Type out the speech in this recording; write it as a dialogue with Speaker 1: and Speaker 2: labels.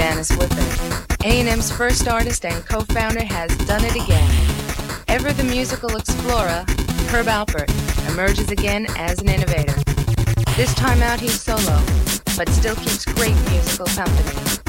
Speaker 1: Janice Whippet. A&M's first artist and co-founder has done it again. Ever the musical explorer, Herb Alpert emerges again as an innovator. This time out he's solo, but still keeps great musical company.